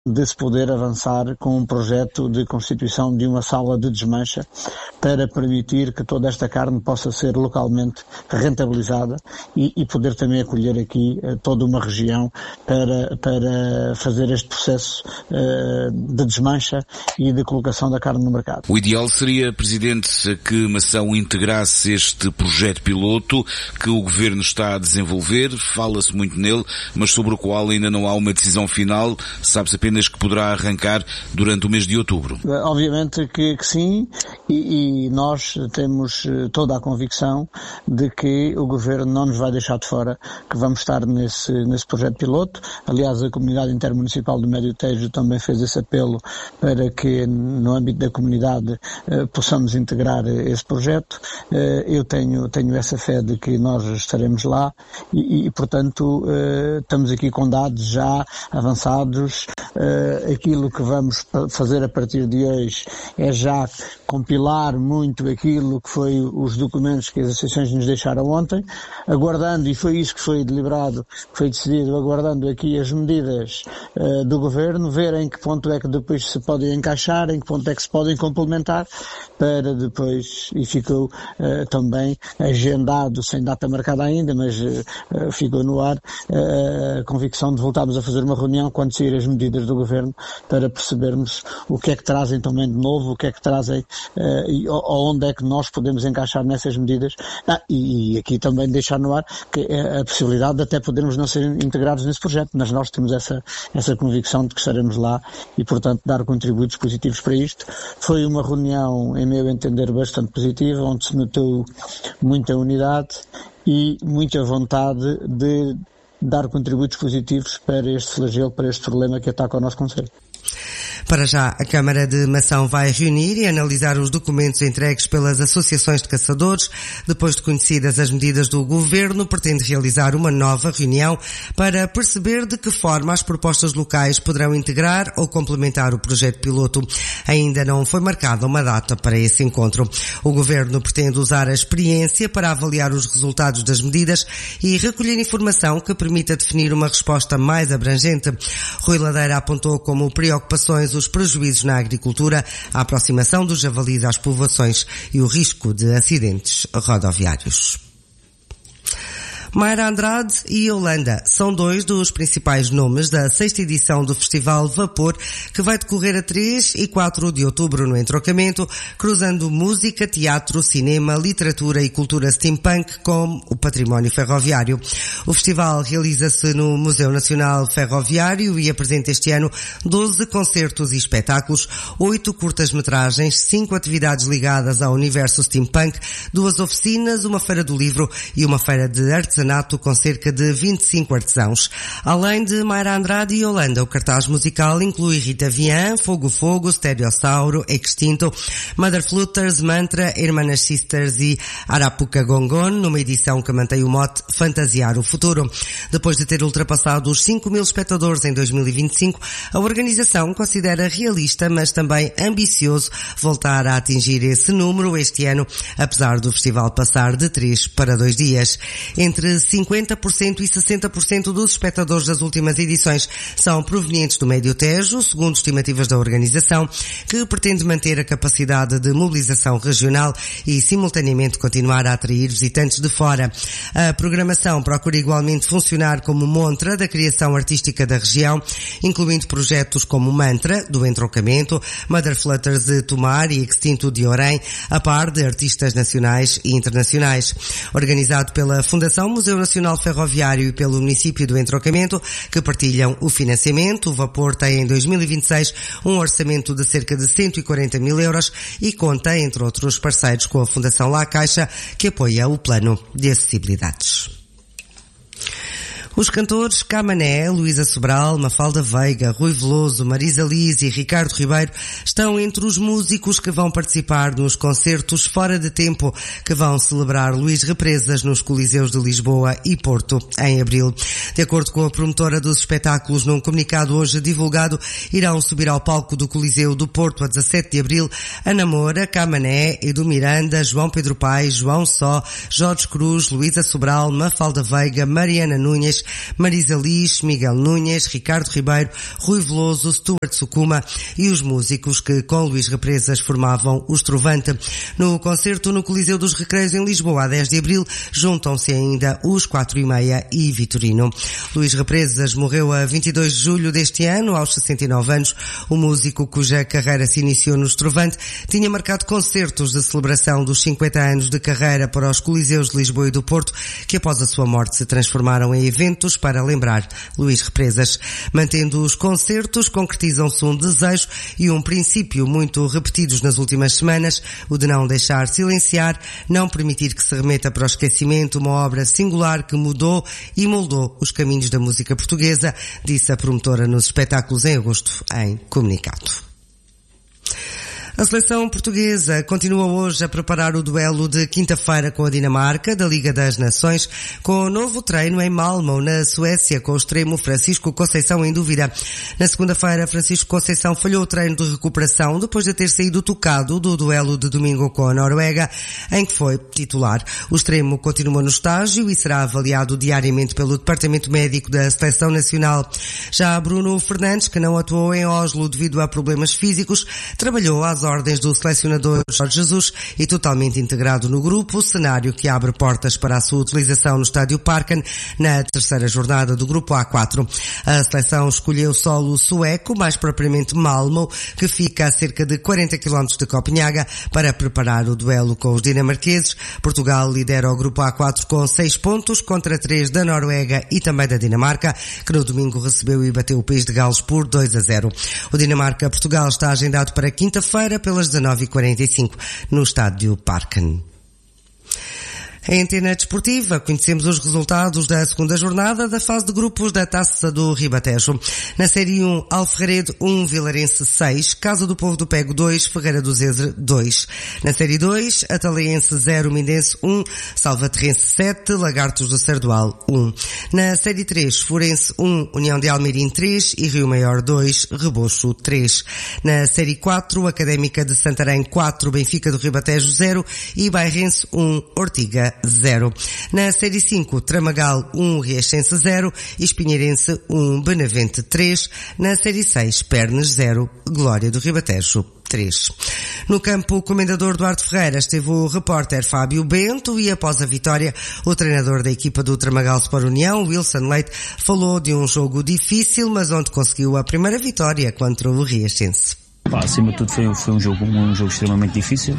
de se poder avançar com um projeto de constituição de uma sala de desmancha para permitir que toda esta carne possa ser localmente rentabilizada e poder também acolher aqui toda uma região para fazer este processo de desmancha e de colocação da carne no mercado. O ideal seria, Presidente, que Mação integrasse este projeto piloto que o Governo está a desenvolver, fala-se muito nele, mas sobre o qual ainda não há uma decisão final, sabe-se apenas que poderá arrancar durante o mês de outubro. Obviamente que sim, e nós temos toda a convicção de que o Governo não nos vai deixar de fora, que vamos estar nesse projeto piloto. Aliás, a Comunidade Intermunicipal do Médio Tejo também fez esse apelo para que no âmbito da comunidade possamos integrar esse projeto. Eu tenho essa fé de que nós estaremos lá e portanto, estamos aqui com dados já avançados. Aquilo que vamos fazer a partir de hoje é já compilar muito aquilo que foi os documentos que as associações nos deixaram ontem, aguardando, e foi isso que foi deliberado, foi decidido, aguardando aqui as medidas do Governo, ver em que ponto é que depois se podem encaixar, em que ponto é que se podem complementar, para depois, e ficou também agendado, sem data marcada ainda, mas ficou no ar, a convicção de voltarmos a fazer uma reunião quando sair as medidas do Governo, para percebermos o que é que trazem também de novo, o que é que trazem e onde é que nós podemos encaixar nessas medidas. E aqui também deixar no ar que a possibilidade de até podermos não ser integrados nesse projeto, mas nós temos essa convicção de que estaremos lá e, portanto, dar contributos positivos para isto. Foi uma reunião, em meu entender, bastante positiva, onde se notou muita unidade e muita vontade de dar contributos positivos para este flagelo, para este problema que ataca o nosso concelho. Para já, a Câmara de Mação vai reunir e analisar os documentos entregues pelas associações de caçadores. Depois de conhecidas as medidas do Governo, pretende realizar uma nova reunião para perceber de que forma as propostas locais poderão integrar ou complementar o projeto piloto. Ainda não foi marcada uma data para esse encontro. O Governo pretende usar a experiência para avaliar os resultados das medidas e recolher informação que permita definir uma resposta mais abrangente. Rui Ladeira apontou como preocupações os prejuízos na agricultura, a aproximação dos javalis às povoações e o risco de acidentes rodoviários. Mayra Andrade e Yolanda são dois dos principais nomes da 6ª edição do Festival Vapor, que vai decorrer a 3 e 4 de outubro no Entroncamento, cruzando música, teatro, cinema, literatura e cultura steampunk com o património ferroviário. O festival realiza-se no Museu Nacional Ferroviário e apresenta este ano 12 concertos e espetáculos, 8 curtas-metragens, 5 atividades ligadas ao universo steampunk, 2 oficinas, uma feira do livro e uma feira de artesanato com cerca de 25 artesãos. Além de Mayra Andrade e Yolanda, o cartaz musical inclui Rita Vian, Fogo Fogo, Stereossauro, Extinto, Mother Fluters, Mantra, Hermanas Sisters e Arapuca Gongon, numa edição que mantém o mote Fantasiar o Futuro. Depois de ter ultrapassado os 5.000 espectadores em 2025, a organização considera realista, mas também ambicioso, voltar a atingir esse número este ano, apesar do festival passar de 3 para 2 dias. Entre 50% e 60% dos espectadores das últimas edições são provenientes do Médio Tejo, segundo estimativas da organização, que pretende manter a capacidade de mobilização regional e, simultaneamente, continuar a atrair visitantes de fora. A programação procura igualmente funcionar como montra da criação artística da região, incluindo projetos como Mantra, do Entroncamento, Mother Flutters de Tomar e Extinto de Orém, a par de artistas nacionais e internacionais. Organizado pela Fundação Museu Nacional Ferroviário e pelo município do Entroncamento, que partilham o financiamento, o Vapor tem em 2026 um orçamento de cerca de 140 mil euros e conta, entre outros parceiros, com a Fundação La Caixa, que apoia o plano de acessibilidades. Os cantores Camané, Luísa Sobral, Mafalda Veiga, Rui Veloso, Marisa Liz e Ricardo Ribeiro estão entre os músicos que vão participar nos concertos Fora de Tempo, que vão celebrar Luís Represas nos Coliseus de Lisboa e Porto em abril. De acordo com a promotora dos espetáculos, num comunicado hoje divulgado, irão subir ao palco do Coliseu do Porto a 17 de abril Ana Moura, Camané, Edu Miranda, João Pedro Paes, João Só, Jorge Cruz, Luísa Sobral, Mafalda Veiga, Mariana Núñez, Inês, Marisa Liz, Miguel Núñez, Ricardo Ribeiro, Rui Veloso, Stuart Sukuma e os músicos que com Luís Represas formavam o Estrovante. No concerto no Coliseu dos Recreios em Lisboa, a 10 de abril, juntam-se ainda os 4:30 e Vitorino. Luís Represas morreu a 22 de julho deste ano, aos 69 anos. O músico, cuja carreira se iniciou no Estrovante, tinha marcado concertos de celebração dos 50 anos de carreira para os Coliseus de Lisboa e do Porto, que após a sua morte se transformaram em eventos para lembrar Luís Represas. Mantendo os concertos, concretizam-se um desejo e um princípio muito repetidos nas últimas semanas, o de não deixar silenciar, não permitir que se remeta para o esquecimento uma obra singular que mudou e moldou os caminhos da música portuguesa, disse a promotora nos espetáculos em agosto, em comunicado. A seleção portuguesa continua hoje a preparar o duelo de quinta-feira com a Dinamarca, da Liga das Nações, com o novo treino em Malmö, na Suécia, com o extremo Francisco Conceição em dúvida. Na segunda-feira, Francisco Conceição falhou o treino de recuperação depois de ter saído tocado do duelo de domingo com a Noruega, em que foi titular. O extremo continua no estágio e será avaliado diariamente pelo Departamento Médico da Seleção Nacional. Já Bruno Fernandes, que não atuou em Oslo devido a problemas físicos, trabalhou às ordens do selecionador Jorge Jesus e totalmente integrado no grupo, cenário que abre portas para a sua utilização no Estádio Parken na terceira jornada do grupo A4. A seleção escolheu o solo sueco, mais propriamente Malmö, que fica a cerca de 40 km de Copenhaga, para preparar o duelo com os dinamarqueses. Portugal lidera o grupo A4 com 6 pontos contra 3 da Noruega e também da Dinamarca, que no domingo recebeu e bateu o País de Gales por 2-0. O Dinamarca-Portugal está agendado para quinta-feira pelas 19h45 no Estádio Parken. Em antena desportiva, conhecemos os resultados da segunda jornada da fase de grupos da Taça do Ribatejo. Na Série 1, Alferredo 1, Vilarense 6, Casa do Povo do Pego 2, Ferreira do Zezer 2. Na Série 2, Atalaense 0, Mindense 1, Salvaterrense 7, Lagartos do Sardual 1. Na Série 3, Forense 1, União de Almeirim 3 e Rio Maior 2, Rebocho 3. Na Série 4, Académica de Santarém 4, Benfica do Ribatejo 0 e Bairrense 1, Ortiga 0. Na Série 5, Tramagal 1, Riachense 0 e Espinheirense 1, Benavente 3. Na Série 6, Pernes 0, Glória do Ribatejo 3. No campo, o comendador Duarte Ferreira esteve o repórter Fábio Bento e após a vitória, o treinador da equipa do Tramagal Sport União, Wilson Leite, falou de um jogo difícil, mas onde conseguiu a primeira vitória contra o Riachense. Acima de tudo foi um jogo extremamente difícil,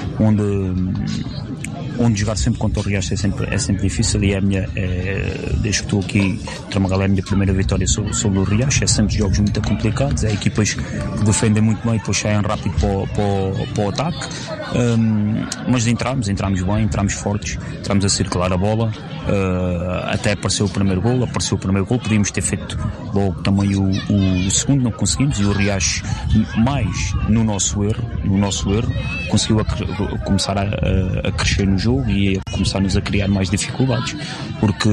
onde jogar sempre contra o Riacho é sempre difícil e desde que estou aqui, o Tramagal é a minha primeira vitória sobre o Riacho. É sempre jogos muito complicados, é equipas que defendem muito bem e depois saem rápido para o ataque, mas entramos bem, entramos fortes, entramos a circular a bola, até apareceu o primeiro gol, podíamos ter feito logo também o segundo, não conseguimos, e o Riacho, mais no nosso erro, conseguiu começar a crescer no jogo e a começar-nos a criar mais dificuldades, porque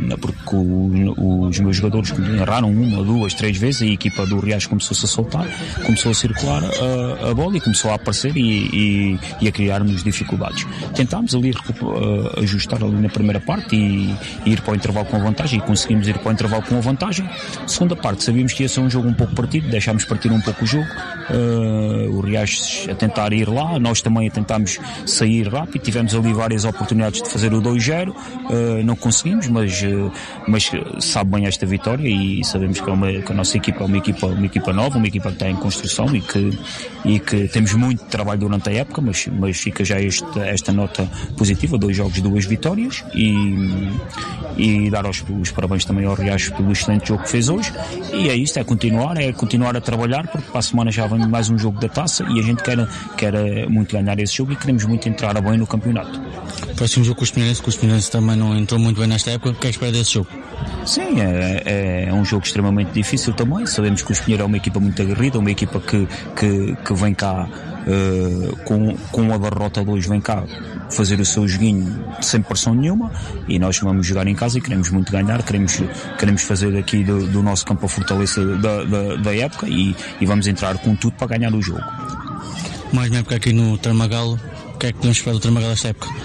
os meus jogadores erraram 1, 2, 3 vezes e a equipa do Riacho começou-se a soltar, começou a circular a bola e começou a aparecer e a criar-nos dificuldades. Tentámos ali ajustar ali na primeira parte e ir para o intervalo com vantagem, e conseguimos ir para o intervalo com vantagem. Segunda parte, sabíamos que ia ser um jogo um pouco partido, deixámos partir um pouco o jogo, o Riacho a tentar ir lá, nós também a tentámos sair rápido, tivemos ali várias oportunidades de fazer o 2-0, não conseguimos, mas sabe bem esta vitória e sabemos que a nossa equipa é uma equipa nova, uma equipa que está em construção e que temos muito trabalho durante a época, mas fica já esta nota positiva, 2 jogos, 2 vitórias e dar os parabéns também ao Riacho pelo excelente jogo que fez hoje, e é isto, é continuar a trabalhar, porque para a semana já vem mais um jogo da taça e a gente quer muito ganhar esse jogo e queremos muito entrar bem no campeonato. Próximo jogo com o Espinheirense também não entrou muito bem nesta época. O que é que espera desse jogo? Sim, é um jogo extremamente difícil também. Sabemos que o Espinheiro é uma equipa muito aguerrida, uma equipa que vem cá com a derrota de hoje, vem cá fazer o seu joguinho sem pressão nenhuma, e nós vamos jogar em casa e queremos muito ganhar, queremos fazer aqui do nosso campo a fortaleza da época e vamos entrar com tudo para ganhar o jogo. Mais uma época aqui no Tramagal, o que é que podemos esperar do Tramagal esta época?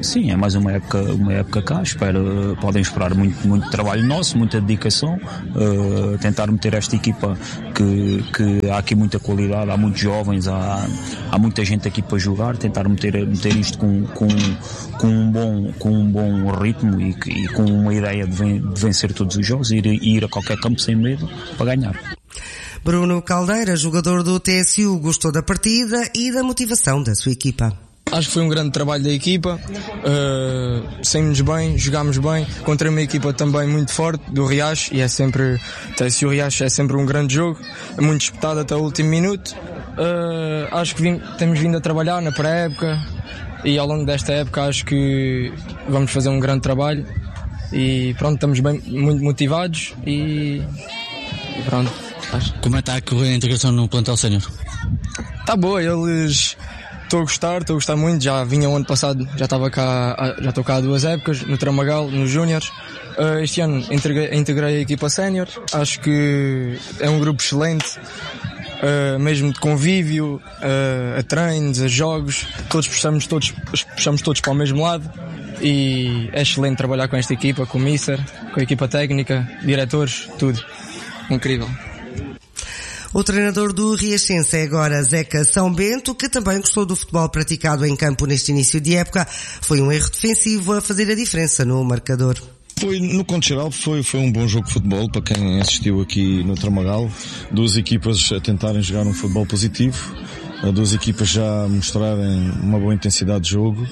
Sim, é mais uma época cá. Podem esperar muito trabalho nosso, muita dedicação, tentar meter esta equipa que há aqui muita qualidade, há muitos jovens, há muita gente aqui para jogar, tentar meter isto com um bom ritmo e com uma ideia de vencer todos os jogos e ir a qualquer campo sem medo para ganhar. Bruno Caldeira, jogador do TSU, gostou da partida e da motivação da sua equipa. Acho que foi um grande trabalho da equipa, saímos bem, jogámos bem, contra uma equipa também muito forte, do Riacho, e TSU Riacho é sempre um grande jogo, muito disputado até o último minuto. Acho que temos vindo a trabalhar na pré-época e ao longo desta época acho que vamos fazer um grande trabalho e pronto, estamos muito motivados e pronto. Como é que está a correr a integração no plantel sénior? Está boa, estou a gostar muito, já vinha o ano passado, já estou cá há 2 épocas, no Tramagal, nos Júniores. Este ano integrei a equipa sénior, acho que é um grupo excelente, mesmo de convívio, a treinos, a jogos, puxamos todos para o mesmo lado e é excelente trabalhar com esta equipa, com o Mister, com a equipa técnica, diretores, tudo. Incrível. O treinador do Riachense é agora Zeca São Bento, que também gostou do futebol praticado em campo neste início de época. Foi um erro defensivo a fazer a diferença no marcador. No conto geral foi um bom jogo de futebol para quem assistiu aqui no Tramagal. 2 equipas a tentarem jogar um futebol positivo, 2 equipas já a mostrarem uma boa intensidade de jogo.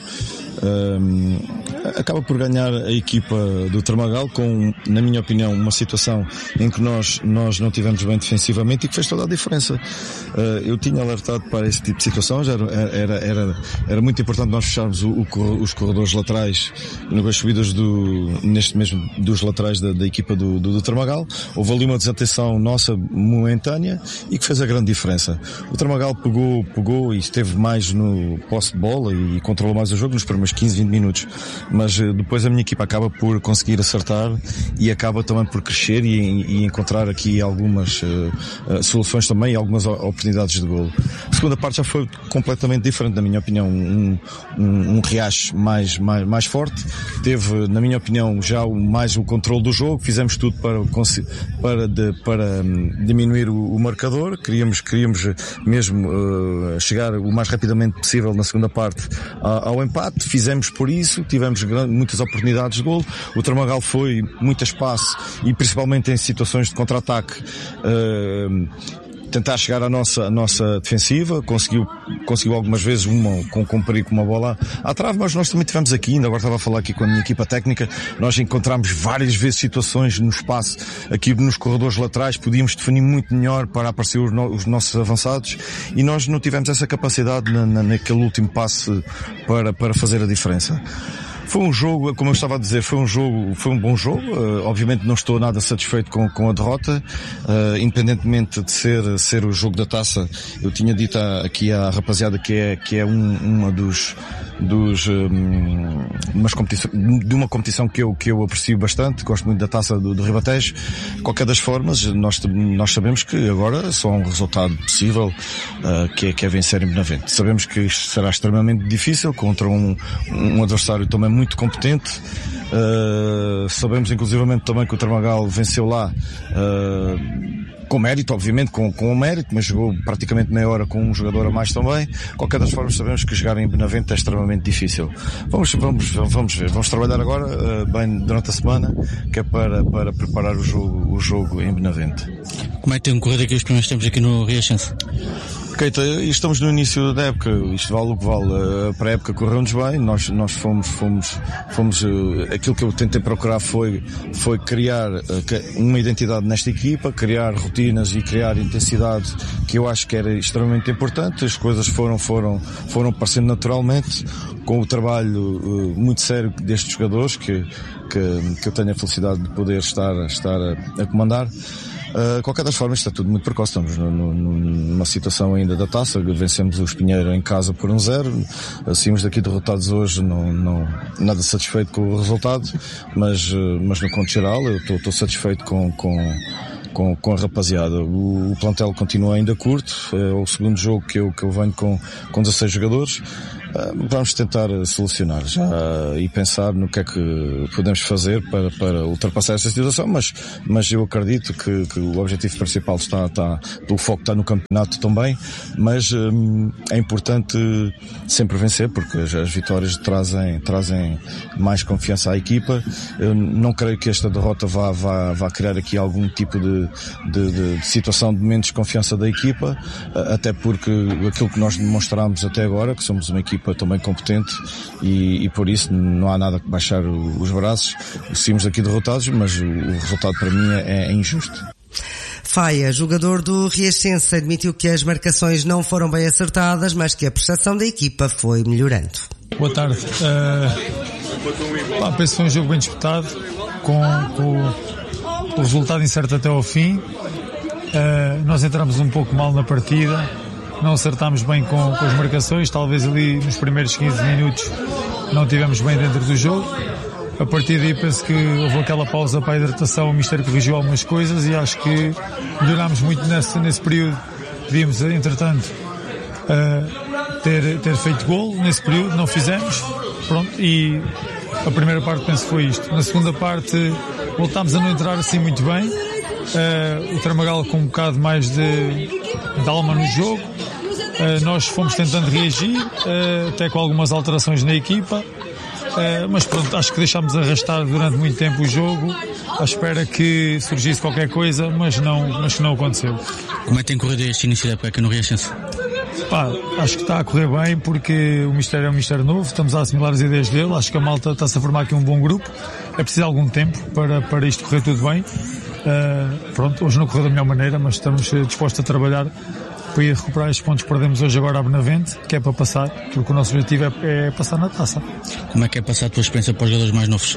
Acaba por ganhar a equipa do Tramagal com, na minha opinião, uma situação em que nós não tivemos bem defensivamente e que fez toda a diferença. Eu tinha alertado para esse tipo de situações, era muito importante nós fecharmos os corredores laterais nas subidas neste mesmo dos laterais da equipa do Tramagal. Houve ali uma desatenção nossa momentânea e que fez a grande diferença. O Tramagal pegou e esteve mais no posse de bola e controlou mais o jogo nos primeiros 15, 20 minutos. Mas depois a minha equipa acaba por conseguir acertar e acaba também por crescer e encontrar aqui algumas soluções também e algumas oportunidades de golo. A segunda parte já foi completamente diferente, na minha opinião. Um Riacho mais forte. Teve, na minha opinião, já mais o controle do jogo. Fizemos tudo para diminuir o marcador. Queríamos mesmo chegar o mais rapidamente possível na segunda parte ao empate. Fizemos por isso, tivemos muitas oportunidades de golo. O Tramagal foi muito espaço e principalmente em situações de contra-ataque tentar chegar à nossa defensiva, conseguiu algumas vezes com perigo uma bola à trave, mas nós também tivemos aqui, ainda agora estava a falar aqui com a minha equipa técnica, nós encontramos várias vezes situações no espaço, aqui nos corredores laterais, podíamos definir muito melhor para aparecer os nossos avançados e nós não tivemos essa capacidade naquele último passe para fazer a diferença. Foi um jogo, como eu estava a dizer, foi um bom jogo. Obviamente não estou nada satisfeito com a derrota. Independentemente de ser o jogo da taça, eu tinha dito aqui à rapaziada que é de uma competição que eu aprecio bastante, gosto muito da taça do Ribatejo. Qualquer das formas, nós sabemos que agora só há um resultado possível, que é vencer em Benavente. Sabemos que isto será extremamente difícil contra um adversário também muito competente. Sabemos inclusivamente também que o Tramagal venceu lá com mérito, obviamente, com o mérito, mas jogou praticamente meia hora com um jogador a mais também. Qualquer das formas, sabemos que jogar em Benavente é extremamente difícil. Vamos ver, vamos trabalhar agora bem durante a semana, que é para preparar o jogo em Benavente. Como é que tem corrido aqui os primeiros tempos aqui no Riachense? Keita, estamos no início da época, isto vale o que vale. A pré-época correu-nos bem, nós fomos aquilo que eu tentei procurar foi criar uma identidade nesta equipa, criar rotinas e criar intensidade, que eu acho que era extremamente importante. As coisas foram aparecendo naturalmente, com o trabalho muito sério destes jogadores que eu tenho a felicidade de poder estar a comandar. Qualquer das formas, está tudo muito precoce. Estamos numa situação ainda da taça. Vencemos o Espinheiro em casa por 1-0. Saímos daqui derrotados hoje, não nada satisfeito com o resultado, mas no conto geral eu estou satisfeito com a rapaziada. O plantel continua ainda curto. É o segundo jogo que eu venho com 16 jogadores. vamos tentar solucionar já e pensar no que é que podemos fazer para ultrapassar essa situação, mas eu acredito que o objetivo principal o foco está no campeonato também, mas é importante sempre vencer, porque as vitórias trazem mais confiança à equipa. Eu não creio que esta derrota vá criar aqui algum tipo de situação de menos confiança da equipa, até porque aquilo que nós demonstramos até agora, que somos uma equipa também competente e por isso não há nada que baixar os braços. Saímos aqui derrotados, mas o resultado para mim é injusto. Faia, jogador do Riachense, admitiu que as marcações não foram bem acertadas, mas que a prestação da equipa foi melhorando. Boa tarde. Penso que foi um jogo bem disputado, com o resultado incerto até ao fim. Nós entramos um pouco mal na partida, não acertámos bem com as marcações, talvez ali nos primeiros 15 minutos não estivemos bem dentro do jogo. A partir daí penso que houve aquela pausa para a hidratação, o Mister corrigiu algumas coisas e acho que melhorámos muito nesse período. Devíamos, entretanto, ter feito golo nesse período, não fizemos, pronto, e a primeira parte penso que foi isto. Na segunda parte voltámos a não entrar assim muito bem, o Tramagal com um bocado mais de alma no jogo, nós fomos tentando reagir, até com algumas alterações na equipa, mas pronto, acho que deixámos arrastar durante muito tempo o jogo, à espera que surgisse qualquer coisa, mas que não aconteceu. Como é que tem corrido este início da época aqui no Riachense? Acho que está a correr bem, porque o Mister é um Mister novo, estamos a assimilar as ideias dele, acho que a malta está-se a formar aqui um bom grupo, é preciso algum tempo para isto correr tudo bem. Pronto, hoje não correu da melhor maneira, mas estamos dispostos a trabalhar para ir recuperar estes pontos que perdemos hoje agora a Benavente, que é para passar, porque o nosso objetivo é passar na taça. Como é que é passar a tua experiência para os jogadores mais novos?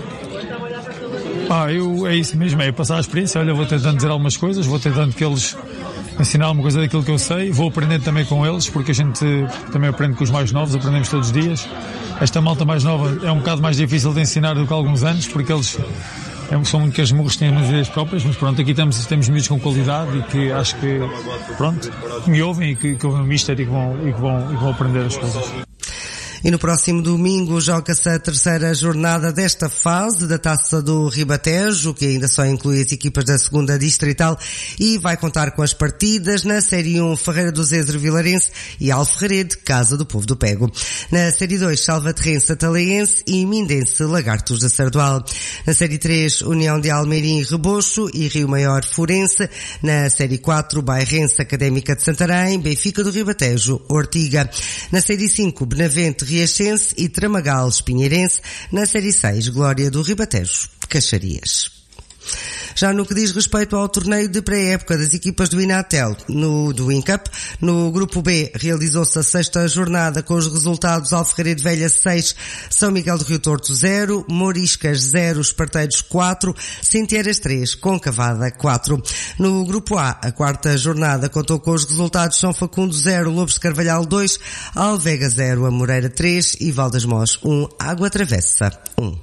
É isso mesmo, é passar a experiência. Olha, vou tentando dizer algumas coisas, vou tentando que eles ensinar alguma coisa daquilo que eu sei, vou aprendendo também com eles, porque a gente também aprende com os mais novos, aprendemos todos os dias. Esta malta mais nova é um bocado mais difícil de ensinar do que há alguns anos, porque eles são muito casmurros, têm umas ideias próprias, mas pronto, aqui temos miúdos com qualidade e que acho que, pronto, me ouvem e que ouvem o Mister e que vão aprender as coisas. E no próximo domingo joga-se a terceira jornada desta fase da Taça do Ribatejo, que ainda só inclui as equipas da segunda distrital e vai contar com as partidas na Série 1 Ferreira do Zezer Vilarense e Alferrede, Casa do Povo do Pego. Na Série 2 Salvaterrense Atalaense e Mindense Lagartos da Sardual. Na Série 3 União de Almeirim Rebocho e Rio Maior Forense. Na Série 4 Bairrense Académica de Santarém, Benfica do Ribatejo, Ortiga. Na Série 5 Benavente Riachense e Tramagal Espinheirense. Na Série 6, Glória do Ribatejo, Caxarias. Já no que diz respeito ao torneio de pré-época das equipas do Inatel, do INCAP, no Grupo B realizou-se a sexta jornada com os resultados Alferreira de Velha 6, São Miguel do Rio Torto 0, Moriscas 0, Esparteiros 4, Sintieras 3, Concavada 4. No Grupo A, a quarta jornada contou com os resultados São Facundo 0, Lobos de Carvalhal 2, Alvega 0, Amoreira 3 e Valdesmós 1, Água Travessa 1.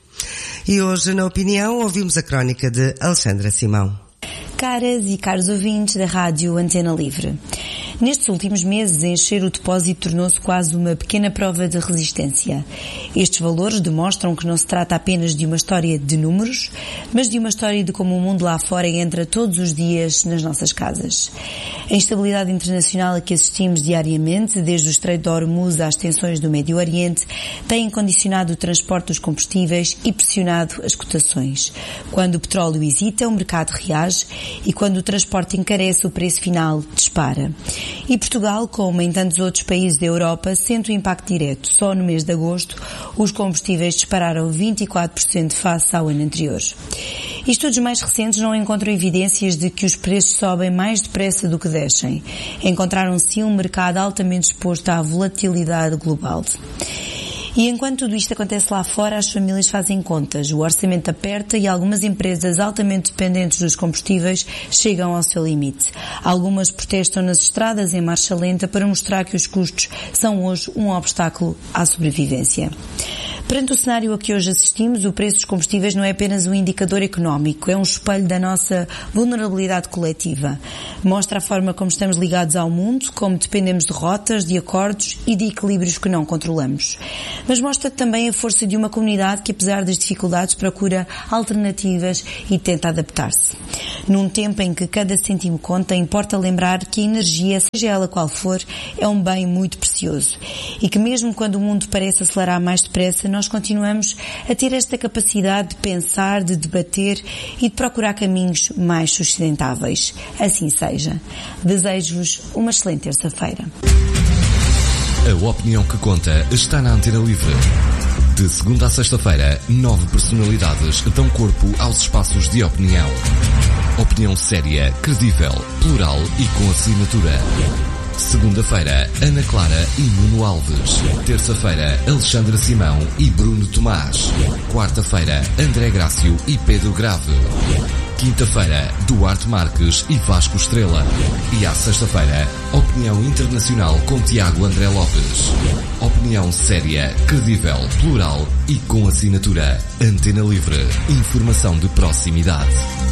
E hoje, na opinião, ouvimos a crónica de Alexandra Simão. Caras e caros ouvintes da Rádio Antena Livre. Nestes últimos meses, encher o depósito tornou-se quase uma pequena prova de resistência. Estes valores demonstram que não se trata apenas de uma história de números, mas de uma história de como o mundo lá fora entra todos os dias nas nossas casas. A instabilidade internacional a que assistimos diariamente, desde o Estreito de Hormuz às tensões do Médio Oriente, tem condicionado o transporte dos combustíveis e pressionado as cotações. Quando o petróleo hesita, o mercado reage, e quando o transporte encarece, o preço final dispara. E Portugal, como em tantos outros países da Europa, sente o impacto direto. Só no mês de agosto, os combustíveis dispararam 24% face ao ano anterior. Estudos mais recentes não encontram evidências de que os preços sobem mais depressa do que descem. Encontraram sim um mercado altamente exposto à volatilidade global. E enquanto tudo isto acontece lá fora, as famílias fazem contas, o orçamento aperta e algumas empresas altamente dependentes dos combustíveis chegam ao seu limite. Algumas protestam nas estradas em marcha lenta para mostrar que os custos são hoje um obstáculo à sobrevivência. Perante o cenário a que hoje assistimos, o preço dos combustíveis não é apenas um indicador económico, é um espelho da nossa vulnerabilidade coletiva. Mostra a forma como estamos ligados ao mundo, como dependemos de rotas, de acordos e de equilíbrios que não controlamos. Mas mostra também a força de uma comunidade que, apesar das dificuldades, procura alternativas e tenta adaptar-se. Num tempo em que cada cêntimo conta, importa lembrar que a energia, seja ela qual for, é um bem muito precioso e que mesmo quando o mundo parece acelerar mais depressa, nós continuamos a ter esta capacidade de pensar, de debater e de procurar caminhos mais sustentáveis. Assim seja. Desejo-vos uma excelente terça-feira. A opinião que conta está na Antena Livre. De segunda a sexta-feira, 9 personalidades dão corpo aos espaços de opinião. Opinião séria, credível, plural e com assinatura. Segunda-feira, Ana Clara e Nuno Alves. Terça-feira, Alexandra Simão e Bruno Tomás. Quarta-feira, André Grácio e Pedro Grave. Quinta-feira, Duarte Marques e Vasco Estrela. E à sexta-feira, Opinião Internacional com Tiago André Lopes. Opinião séria, credível, plural e com assinatura. Antena Livre. Informação de proximidade.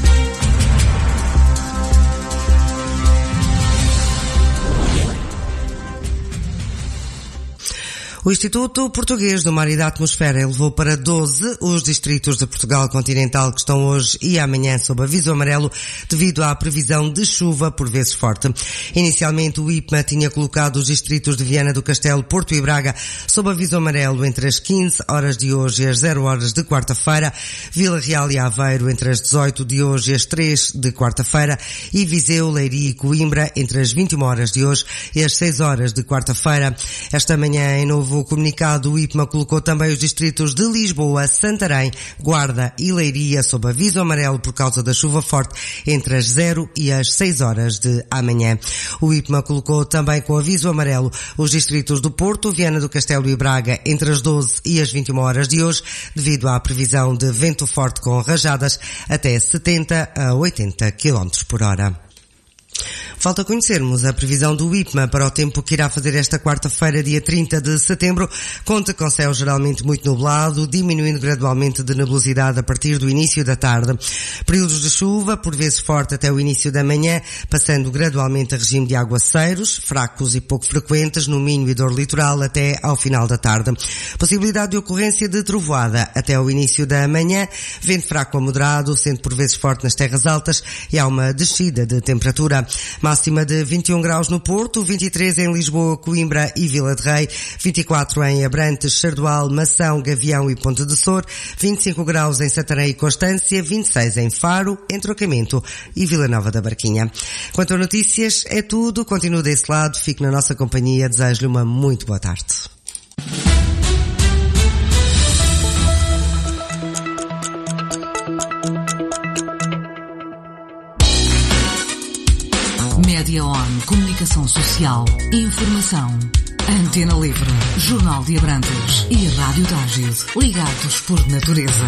O Instituto Português do Mar e da Atmosfera elevou para 12 os distritos de Portugal continental que estão hoje e amanhã sob aviso amarelo devido à previsão de chuva por vezes forte. Inicialmente o IPMA tinha colocado os distritos de Viana do Castelo, Porto e Braga sob aviso amarelo entre as 15 horas de hoje e as 0 horas de quarta-feira, Vila Real e Aveiro entre as 18 de hoje e as 3 de quarta-feira e Viseu, Leiria e Coimbra entre as 21 horas de hoje e as 6 horas de quarta-feira. Esta manhã, em novo comunicado, o IPMA colocou também os distritos de Lisboa, Santarém, Guarda e Leiria sob aviso amarelo por causa da chuva forte entre as 0 e as 6 horas de amanhã. O IPMA colocou também com aviso amarelo os distritos do Porto, Viana do Castelo e Braga entre as 12 e as 21 horas de hoje, devido à previsão de vento forte com rajadas até 70 a 80 km por hora. Falta conhecermos a previsão do IPMA para o tempo que irá fazer esta quarta-feira, dia 30 de setembro. Conta com céu geralmente muito nublado, diminuindo gradualmente de nebulosidade a partir do início da tarde. Períodos de chuva, por vezes forte até o início da manhã, passando gradualmente a regime de aguaceiros, fracos e pouco frequentes no Minho e Douro Litoral até ao final da tarde. Possibilidade de ocorrência de trovoada até ao início da manhã, vento fraco a moderado, sendo por vezes forte nas terras altas e há uma descida de temperatura. Máxima de 21 graus no Porto, 23 em Lisboa, Coimbra e Vila de Rei, 24 em Abrantes, Sardual, Mação, Gavião e Ponte de Sor, 25 graus em Santarém e Constância, 26 em Faro, Entrocamento e Vila Nova da Barquinha. Quanto a notícias, é tudo. Continue desse lado, fique na nossa companhia. Desejo-lhe uma muito boa tarde. Média On, comunicação social, informação. Antena Livre, Jornal de Abrantes e Rádio Tágide, ligados por natureza.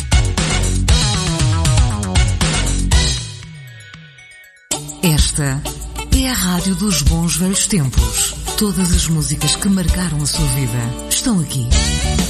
Esta é a rádio dos bons velhos tempos. Todas as músicas que marcaram a sua vida estão aqui.